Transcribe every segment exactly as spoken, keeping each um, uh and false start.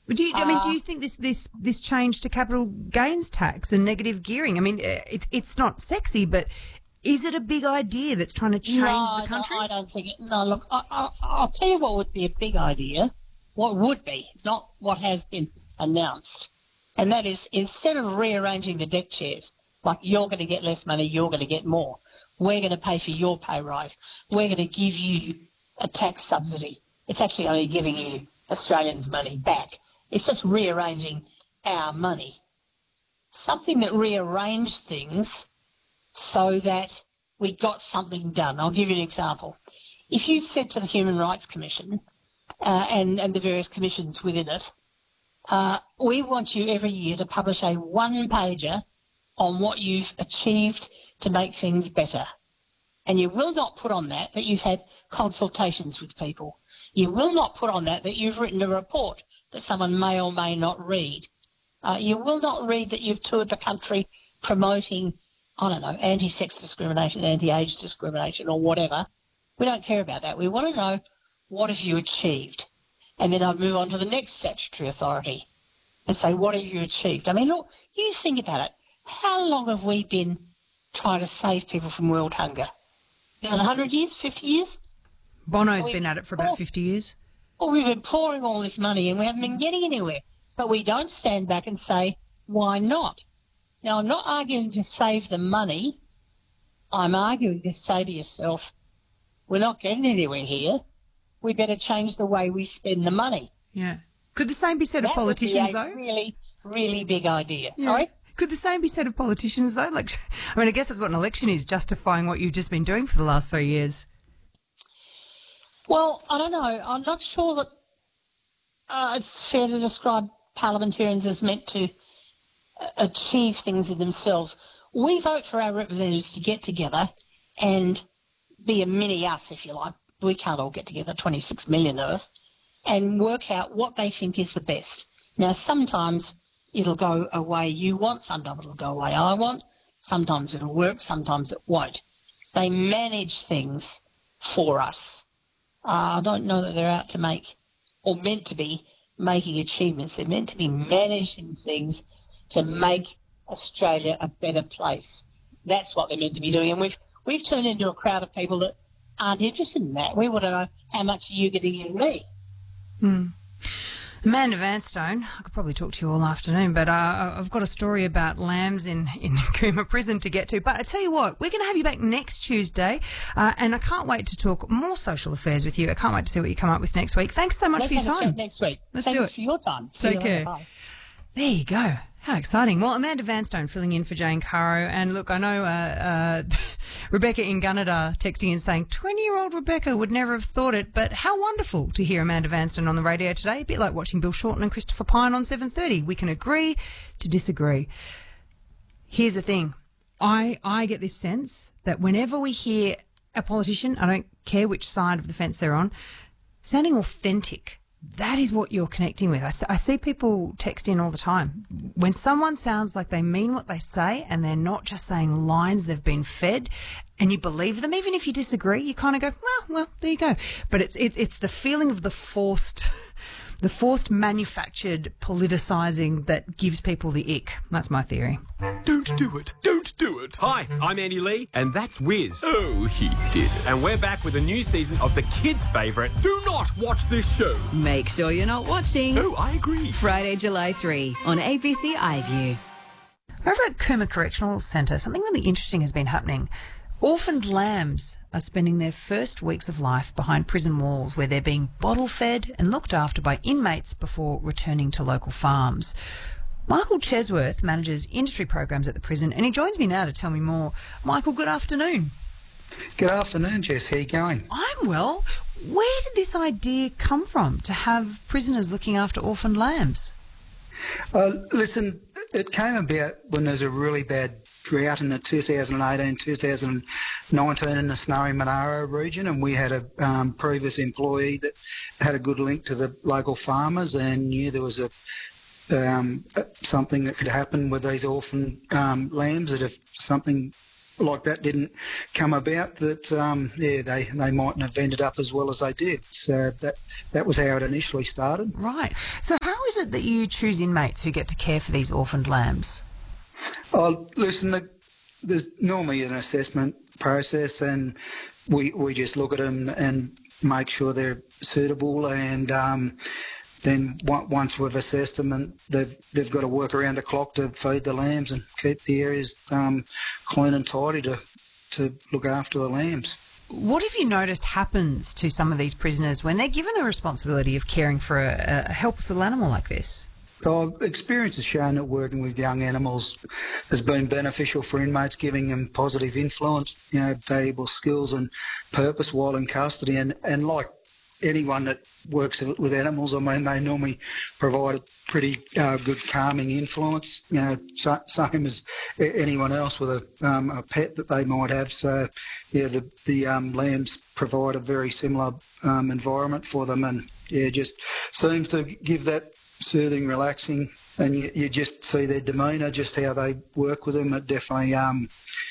But do you, I mean, do Uh, you think this, this, this change to capital gains tax and negative gearing, I mean, it's it's not sexy, but is it a big idea that's trying to change no, the country? No, I don't think it. No, look, I, I, I'll tell you what would be a big idea, what would be, not what has been announced, and that is instead of rearranging the deck chairs, like you're going to get less money, you're going to get more, we're going to pay for your pay rise, we're going to give you a tax subsidy. It's actually only giving you Australians' money back. It's just rearranging our money. Something that rearranged things so that we got something done. I'll give you an example. If you said to the Human Rights Commission uh, and, and the various commissions within it, uh, we want you every year to publish a one-pager on what you've achieved to make things better. And you will not put on that that you've had consultations with people. You will not put on that that you've written a report that someone may or may not read. Uh, you will not read that you've toured the country promoting, I don't know, anti-sex discrimination, anti-age discrimination or whatever. We don't care about that. We want to know what have you achieved. And then I'd move on to the next statutory authority and say, what have you achieved? I mean, look, you think about it. How long have we been trying to save people from world hunger? Is it one hundred years, fifty years? Bono's we, been at it for about fifty years. Well, we've been pouring all this money and we haven't been getting anywhere. But we don't stand back and say, why not? Now, I'm not arguing to save the money. I'm arguing to say to yourself, we're not getting anywhere here. We better change the way we spend the money. Yeah. Could the same be said that of politicians, would be a though? really, really big idea. Yeah. Sorry? Could the same be said of politicians, though? Like, I mean, I guess that's what an election is, justifying what you've just been doing for the last three years. Well, I don't know. I'm not sure that uh, it's fair to describe parliamentarians as meant to uh, achieve things in themselves. We vote for our representatives to get together and be a mini us, if you like. We can't all get together, twenty-six million of us, and work out what they think is the best. Now, sometimes it'll go a way you want, sometimes it'll go a way I want, sometimes it'll work, sometimes it won't. They manage things for us. Uh, I don't know that they're out to make, or meant to be, making achievements. They're meant to be managing things to make Australia a better place. That's what they're meant to be doing. And we've we've turned into a crowd of people that aren't interested in that. We want to know how much are you going to give me. Hmm. Amanda Vanstone, I could probably talk to you all afternoon, but uh, I've got a story about lambs in, in Cooma Prison to get to. But I tell you what, we're going to have you back next Tuesday, uh, and I can't wait to talk more social affairs with you. I can't wait to see what you come up with next week. Thanks so much Let's for your have a time. chat next week. Let's Thanks do it. for your time. See Take you later. care. Bye. There you go. How exciting. Well, Amanda Vanstone filling in for Jane Caro. And look, I know uh, uh, Rebecca in Gunnedah texting and saying, twenty-year-old Rebecca would never have thought it, but how wonderful to hear Amanda Vanstone on the radio today. A bit like watching Bill Shorten and Christopher Pine on seven thirty. We can agree to disagree. Here's the thing. I, I get this sense that whenever we hear a politician, I don't care which side of the fence they're on, sounding authentic, that is what you're connecting with. I, s- I see people text in all the time. When someone sounds like they mean what they say and they're not just saying lines they've been fed and you believe them, even if you disagree, you kind of go, well, well, there you go. But it's it, it's the feeling of the forced, the forced manufactured politicising that gives people the ick. That's my theory. Don't do it. Don't do it. Hi, I'm Andy Lee, and that's Wiz. Oh, he did. And we're back with a new season of the kids' favourite, Do Not Watch This Show. Make sure you're not watching. Oh, I agree. Friday, July third on A B C iView. Over at Cooma Correctional Centre, something really interesting has been happening. Orphaned lambs are spending their first weeks of life behind prison walls where they're being bottle-fed and looked after by inmates before returning to local farms. Michael Chesworth manages industry programs at the prison and he joins me now to tell me more. Michael, good afternoon. Good afternoon, Jess. How you going? I'm well. Where did this idea come from to have prisoners looking after orphaned lambs? Uh, listen, it came about when there was a really bad drought in the two thousand eighteen two thousand nineteen in the Snowy Monaro region, and we had a um, previous employee that had a good link to the local farmers and knew there was a um, something that could happen with these orphan um, lambs, that if something like that didn't come about, that um, yeah, they, they mightn't have ended up as well as they did. So that that was how it initially started. Right. So how is it that you choose inmates who get to care for these orphaned lambs? Oh, listen, the, there's normally an assessment process, and we we just look at them and make sure they're suitable, and um, then once we've assessed them, and they've they've got to work around the clock to feed the lambs and keep the areas um, clean and tidy to to look after the lambs. What have you noticed happens to some of these prisoners when they're given the responsibility of caring for a, a helpless little animal like this? Oh, experience has shown that working with young animals has been beneficial for inmates, giving them positive influence, you know, valuable skills and purpose while in custody. And, and like anyone that works with animals, I mean, they normally provide a pretty uh, good calming influence, you know, so, same as anyone else with a, um, a pet that they might have. So, yeah, the, the um, lambs provide a very similar um, environment for them, and, yeah, just seems to give that soothing, relaxing, and you, you just see their demeanour, just how they work with them. It definitely um,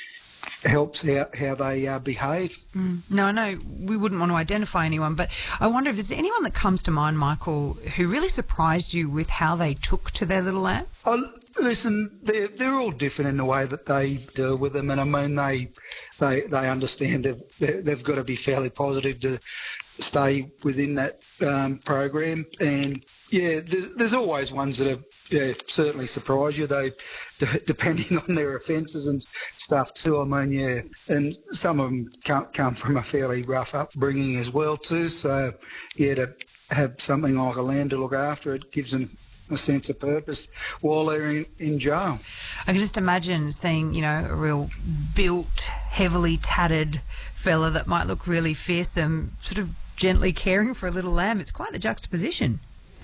helps how, how they uh, behave. Mm. No, I know we wouldn't want to identify anyone, but I wonder if there's anyone that comes to mind, Michael, who really surprised you with how they took to their little lamb? Oh, listen, they're, they're all different in the way that they deal with them, and I mean, they they, they understand that they've, they've got to be fairly positive to stay within that um, program. And yeah, there's, there's always ones that have yeah, certainly surprise you. They, d- depending on their offences and stuff too. I mean, yeah, and some of them come, come from a fairly rough upbringing as well too. So yeah, to have something like a lamb to look after, it gives them a sense of purpose while they're in, in jail. I can just imagine seeing, you know, a real built, heavily tattered fella that might look really fearsome, sort of gently caring for a little lamb. It's quite the juxtaposition.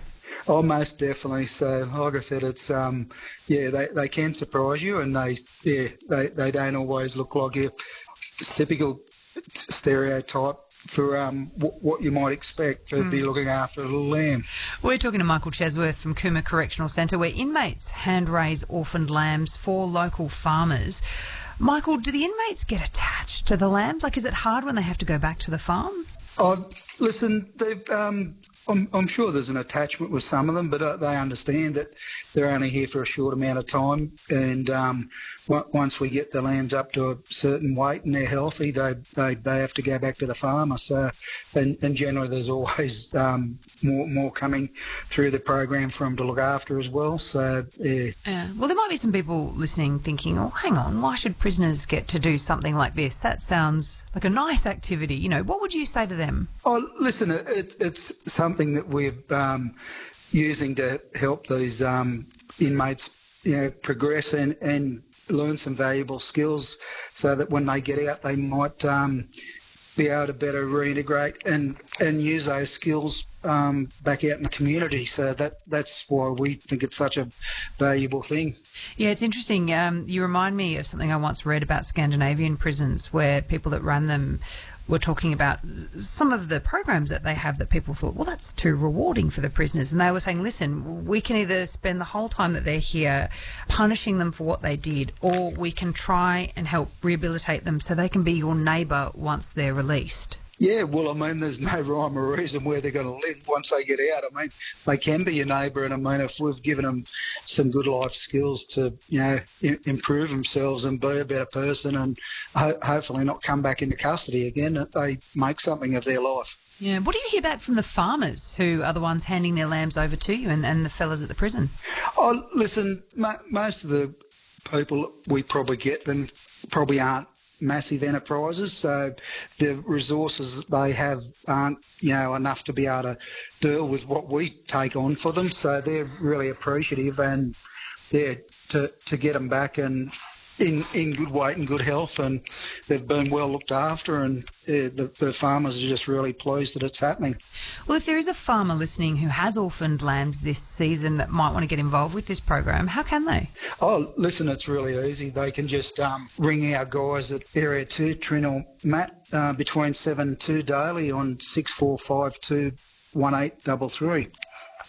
Oh, most definitely. So, like I said, it's um, yeah, they, they can surprise you, and they yeah, they, they don't always look like your typical stereotype for um w- what you might expect to mm. be looking after a little lamb. We're talking to Michael Chesworth from Cooma Correctional Centre, where inmates hand raise orphaned lambs for local farmers. Michael, do the inmates get attached to the lambs? Like, is it hard when they have to go back to the farm? Oh, listen, they've, um, I'm, I'm sure there's an attachment with some of them, but uh, they understand that they're only here for a short amount of time, and um, w- once we get the lambs up to a certain weight and they're healthy, they they, they have to go back to the farmer. So, and, and generally there's always um, more more coming through the program for them to look after as well. So, yeah. Uh, well, there might be some people listening thinking, oh, hang on, why should prisoners get to do something like this? That sounds like a nice activity. You know, what would you say to them? Oh, listen, it, it's something that we're um, using to help these um, inmates, you know, progress and, and learn some valuable skills, so that when they get out, they might um, be able to better reintegrate and, and use those skills um, back out in the community. So that that's why we think it's such a valuable thing. Yeah, it's interesting. Um, you remind me of something I once read about Scandinavian prisons, where people that run them were talking about some of the programs that they have that people thought, well, that's too rewarding for the prisoners. And they were saying, listen, we can either spend the whole time that they're here punishing them for what they did, or we can try and help rehabilitate them so they can be your neighbour once they're released. Yeah, well, I mean, there's no rhyme or reason where they're going to live once they get out. I mean, they can be your neighbour, and I mean, if we've given them some good life skills to, you know, I- improve themselves and be a better person, and ho- hopefully not come back into custody again, that they make something of their life. Yeah. What do you hear back from the farmers who are the ones handing their lambs over to you, and, and the fellas at the prison? Oh, listen, mo- most of the people we probably get them probably aren't massive enterprises, so the resources they have aren't, you know, enough to be able to deal with what we take on for them. So they're really appreciative, and yeah, to to get them back and in in good weight and good health, and they've been well looked after, and yeah, the, the farmers are just really pleased that it's happening. Well, if there is a farmer listening who has orphaned lambs this season that might want to get involved with this program, how can they? Oh, listen, it's really easy. They can just um, ring our guys at Area two, Trin or Matt, uh, between seven and two daily on six four five two one eight three three.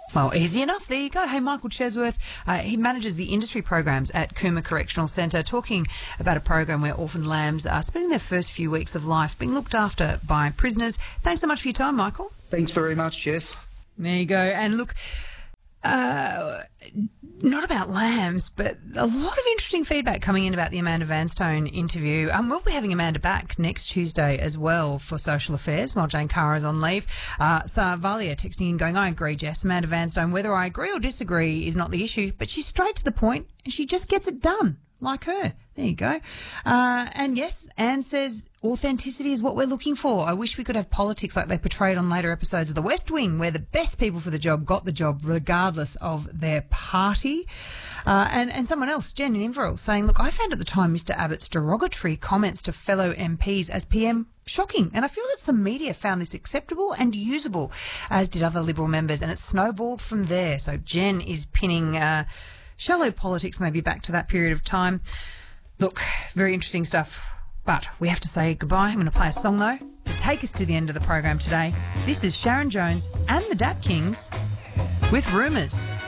Well, easy enough. There you go. Hey, Michael Chesworth, uh, he manages the industry programs at Cooma Correctional Centre, talking about a program where orphaned lambs are spending their first few weeks of life being looked after by prisoners. Thanks so much for your time, Michael. Thanks very much, Jess. There you go. And look, uh, not about lambs, but a lot of interesting feedback coming in about the Amanda Vanstone interview. Um, we'll be having Amanda back next Tuesday as well for Social Affairs while Jane Cara's on leave. Uh, Sarah Valia texting in going, I agree, Jess. Amanda Vanstone, whether I agree or disagree is not the issue, but she's straight to the point and she just gets it done. Like her. There you go. Uh, and yes, Anne says authenticity is what we're looking for. I wish we could have politics like they portrayed on later episodes of The West Wing, where the best people for the job got the job regardless of their party. Uh, and, and someone else, Jen in Inverell, saying, look, I found at the time Mister Abbott's derogatory comments to fellow M Ps as P M shocking. And I feel that some media found this acceptable and usable, as did other Liberal members, and it snowballed from there. So Jen is pinning... Uh, shallow politics maybe back to that period of time. Look, very interesting stuff. But we have to say goodbye. I'm going to play a song, though, to take us to the end of the program today. This is Sharon Jones and the Dap Kings with Rumours.